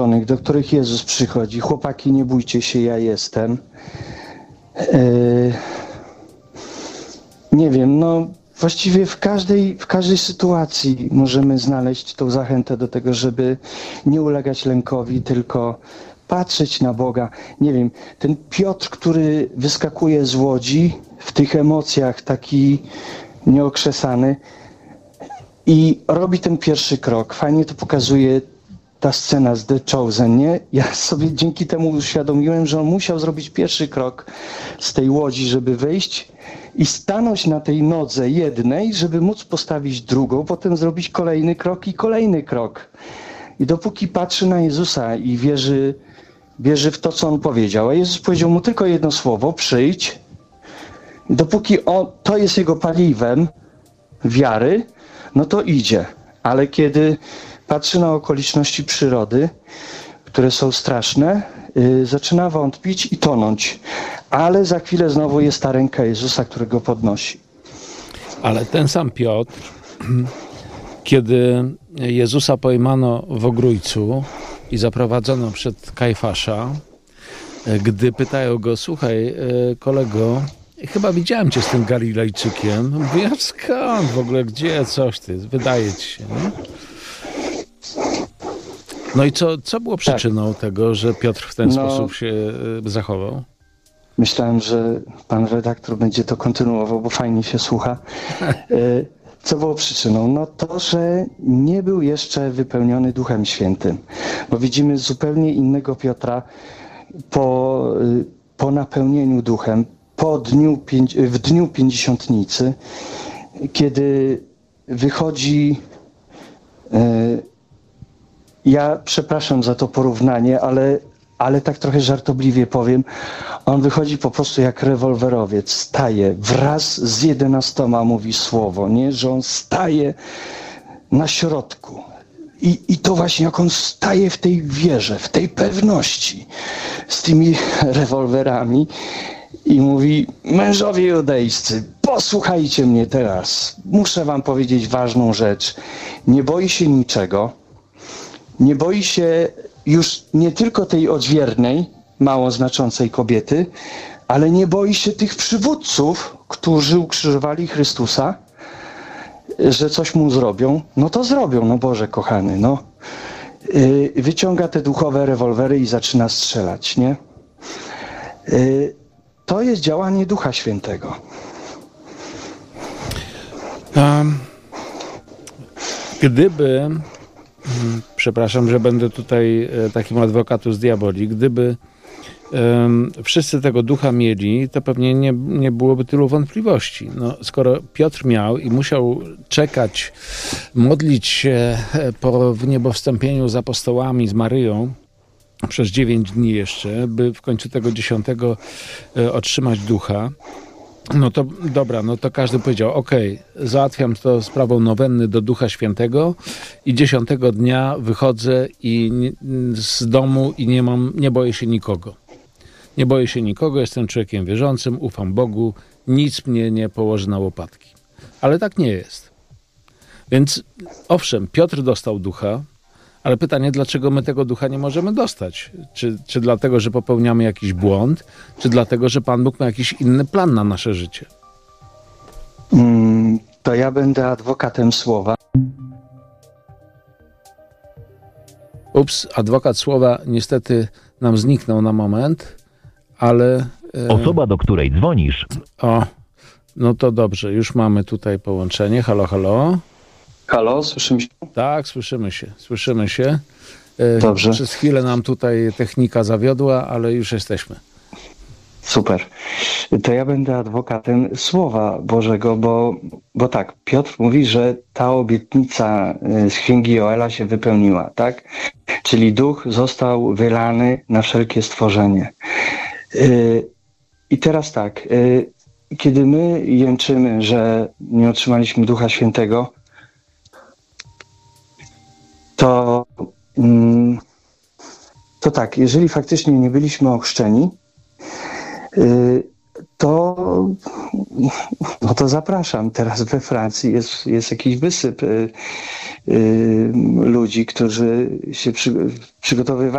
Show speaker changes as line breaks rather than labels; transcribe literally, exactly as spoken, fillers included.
uzdrowionych, do których Jezus przychodzi. Chłopaki, nie bójcie się, ja jestem. Yy, nie wiem, no właściwie w każdej, w każdej sytuacji możemy znaleźć tą zachętę do tego, żeby nie ulegać lękowi, tylko patrzeć na Boga. Nie wiem, ten Piotr, który wyskakuje z łodzi w tych emocjach, taki nieokrzesany i robi ten pierwszy krok. Fajnie to pokazuje ta scena z The Chosen, nie? Ja sobie dzięki temu uświadomiłem, że on musiał zrobić pierwszy krok z tej łodzi, żeby wyjść i stanąć na tej nodze jednej, żeby móc postawić drugą, potem zrobić kolejny krok i kolejny krok. I dopóki patrzy na Jezusa i wierzy, wierzy w to, co On powiedział, a Jezus powiedział mu tylko jedno słowo, przyjdź. I dopóki on, to jest jego paliwem wiary, no to idzie. Ale kiedy patrzy na okoliczności przyrody, które są straszne, yy, zaczyna wątpić i tonąć. Ale za chwilę znowu jest ta ręka Jezusa, który go podnosi.
Ale ten sam Piotr, kiedy Jezusa pojmano w Ogrójcu i zaprowadzono przed Kajfasza, gdy pytają go, słuchaj, kolego, chyba widziałem cię z tym Galilejczykiem. Mówi, a skąd w ogóle, gdzie, coś ty, wydaje ci się, nie? No i co, co było przyczyną tak. tego, że Piotr w ten no, sposób się zachował?
Myślałem, że pan redaktor będzie to kontynuował, bo fajnie się słucha. Co było przyczyną? No to, że nie był jeszcze wypełniony Duchem Świętym. Bo widzimy zupełnie innego Piotra po, po napełnieniu Duchem, po dniu, w dniu Pięćdziesiątnicy, kiedy wychodzi... Ja przepraszam za to porównanie, ale, ale tak trochę żartobliwie powiem. On wychodzi po prostu jak rewolwerowiec, staje wraz z jedenastoma, mówi słowo, nie? Że on staje na środku. I, I to właśnie jak on staje w tej wierze, w tej pewności z tymi rewolwerami i mówi, mężowie judejscy, posłuchajcie mnie teraz. Muszę wam powiedzieć ważną rzecz. Nie boi się niczego. Nie boi się już nie tylko tej odźwiernej, mało znaczącej kobiety, ale nie boi się tych przywódców, którzy ukrzyżowali Chrystusa, że coś mu zrobią. No to zrobią, no Boże kochany, no. Yy, wyciąga te duchowe rewolwery i zaczyna strzelać, nie? Yy, to jest działanie Ducha Świętego.
Um, gdyby... Przepraszam, że będę tutaj takim advocatus diaboli. Gdyby um, wszyscy tego ducha mieli, to pewnie nie, nie byłoby tylu wątpliwości. No, skoro Piotr miał i musiał czekać, modlić się po niebowstąpieniu z apostołami, z Maryją przez dziewięć dni jeszcze, by w końcu tego dziesiątego otrzymać ducha, no to dobra, no to każdy powiedział, okej, okay, załatwiam to sprawą nowenny do Ducha Świętego i dziesiątego dnia wychodzę i nie, z domu i nie mam, nie boję się nikogo. Nie boję się nikogo, jestem człowiekiem wierzącym, ufam Bogu, nic mnie nie położy na łopatki. Ale tak nie jest. Więc owszem, Piotr dostał ducha, ale pytanie, dlaczego my tego ducha nie możemy dostać? Czy, czy dlatego, że popełniamy jakiś błąd, czy dlatego, że Pan Bóg ma jakiś inny plan na nasze życie?
Mm, to ja będę adwokatem słowa.
Ups, adwokat słowa niestety nam zniknął na moment, ale... E...
Osoba, do której dzwonisz...
O, no to dobrze, już mamy tutaj połączenie. Halo, halo.
Halo, słyszymy się?
Tak, słyszymy się, słyszymy się.
Dobrze.
Przez chwilę nam tutaj technika zawiodła, ale już jesteśmy.
Super. To ja będę adwokatem Słowa Bożego, bo, bo tak, Piotr mówi, że ta obietnica z Księgi Joela się wypełniła, tak? Czyli duch został wylany na wszelkie stworzenie. I teraz tak, kiedy my jęczymy, że nie otrzymaliśmy Ducha Świętego, to, to tak, jeżeli faktycznie nie byliśmy ochrzczeni, to, no to zapraszam. Teraz we Francji jest, jest jakiś wysyp ludzi, którzy się przy, przygotowywali